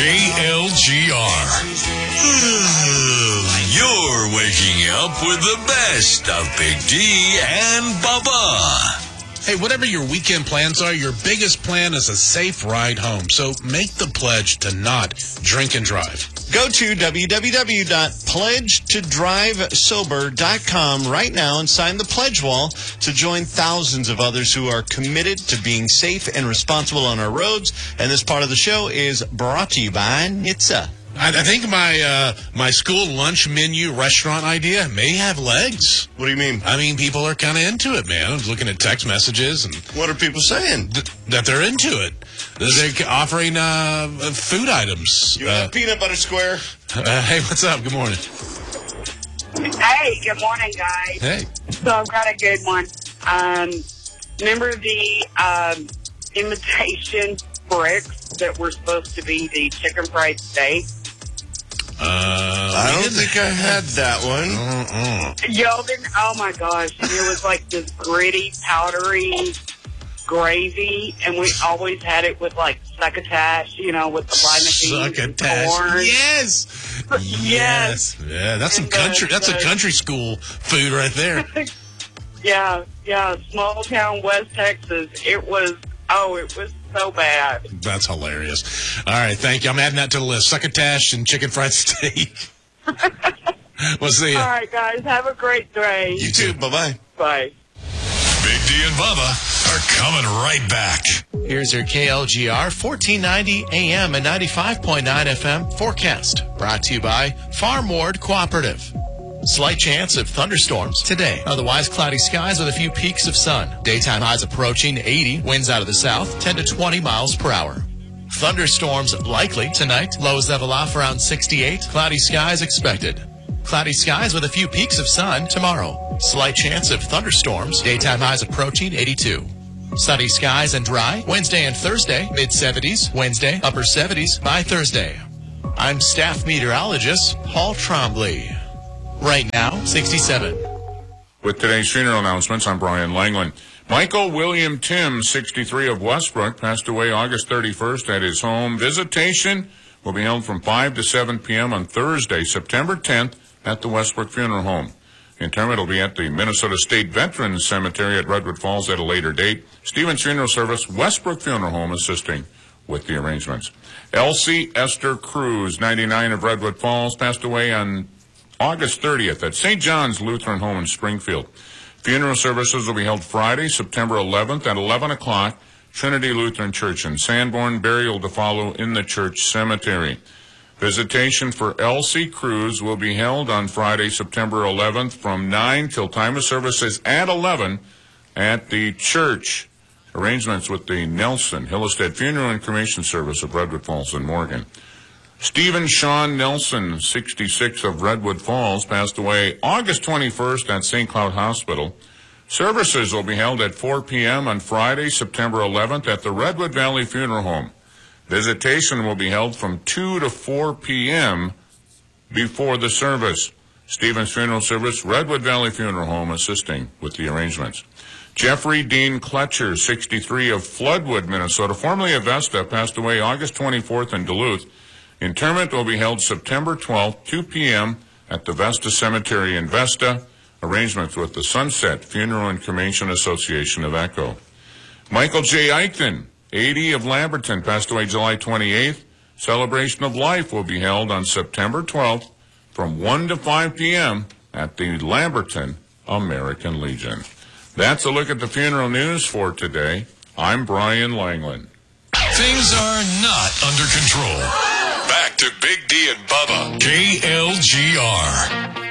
KLGR. You're waking up with the best of Big D and Bubba. Hey, whatever your weekend plans are, your biggest plan is a safe ride home. So make the pledge to not drink and drive. Go to www.pledgetodrivesober.com right now and sign the pledge wall to join thousands of others who are committed to being safe and responsible on our roads. And this part of the show is brought to you by NHTSA. I think my school lunch menu restaurant idea may have legs. What do you mean? I mean, people are kind of into it, man. I was looking at text messages. And what are people saying? That they're into it. They're offering food items. You have peanut butter square? Hey, what's up? Good morning. Hey, good morning, guys. Hey. So I've got a good one. Remember the imitation bricks that were supposed to be the chicken fried steak? I don't think I had that one. Y'all didn't? Oh, my gosh. And it was like this gritty, powdery gravy, and we always had it with, like, succotash, you know, with the lima beans and corn. Yes. Yes. Yeah, that's some country. That's a country school food right there. Yeah. Small town West Texas. It was so bad. That's hilarious. All right, thank you. I'm adding that to the list. Succotash and chicken fried steak. We'll see you. All right, guys. Have a great day. You too. Bye-bye. Bye. Big D and Bubba are coming right back. Here's your KLGR 1490 AM and 95.9 FM forecast. Brought to you by Farm Ward Cooperative. Slight chance of thunderstorms today. Otherwise, cloudy skies with a few peaks of sun. Daytime highs approaching 80. Winds out of the south, 10 to 20 miles per hour. Thunderstorms likely tonight. Lows level off around 68. Cloudy skies expected. Cloudy skies with a few peaks of sun tomorrow. Slight chance of thunderstorms. Daytime highs approaching 82. Sunny skies and dry. Wednesday and Thursday, mid-70s. Wednesday, upper 70s by Thursday. I'm staff meteorologist Paul Trombley. Right now, 67. With today's funeral announcements, I'm Brian Langland. Michael William Tim, 63 of Westbrook, passed away August 31st at his home. Visitation will be held from 5 to 7 p.m. on Thursday, September 10th at the Westbrook Funeral Home. Interment will be at the Minnesota State Veterans Cemetery at Redwood Falls at a later date. Stevens Funeral Service, Westbrook Funeral Home, assisting with the arrangements. Elsie Esther Cruz, 99 of Redwood Falls, passed away on August 30th at St. John's Lutheran Home in Springfield. Funeral services will be held Friday, September 11th at 11 o'clock, Trinity Lutheran Church in Sanborn. Burial to follow in the church cemetery. Visitation for Elsie Cruz will be held on Friday, September 11th from 9 till time of service is at 11 at the church. Arrangements with the Nelson Hillestead Funeral and Cremation Service of Redwood Falls and Morgan. Stephen Sean Nelson, 66 of Redwood Falls, passed away August 21st at St. Cloud Hospital. Services will be held at 4 p.m. on Friday, September 11th at the Redwood Valley Funeral Home. Visitation will be held from 2 to 4 p.m. before the service. Stevens Funeral Service, Redwood Valley Funeral Home, assisting with the arrangements. Jeffrey Dean Kletcher, 63 of Floodwood, Minnesota, formerly of Vesta, passed away August 24th in Duluth. Interment will be held September 12th, 2 p.m. at the Vesta Cemetery in Vesta. Arrangements with the Sunset Funeral and Cremation Association of Echo. Michael J. Eichten, 80 of Lamberton, passed away July 28th. Celebration of Life will be held on September 12th from 1 to 5 p.m. at the Lamberton American Legion. That's a look at the funeral news for today. I'm Brian Langland. Things are not under control. Back to Big D and Bubba, KLGR.